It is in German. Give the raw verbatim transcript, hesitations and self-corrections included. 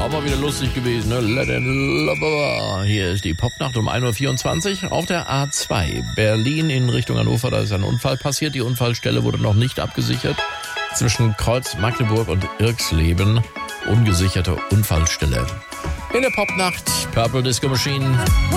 auch mal wieder lustig gewesen. Ne? Let it love. Hier ist die Popnacht um ein Uhr vierundzwanzig auf der A zwei. Berlin in Richtung Hannover, da ist ein Unfall passiert. Die Unfallstelle wurde noch nicht abgesichert. Zwischen Kreuz Magdeburg und Irxleben. Ungesicherte Unfallstelle. In der Popnacht, Purple Disco Machine.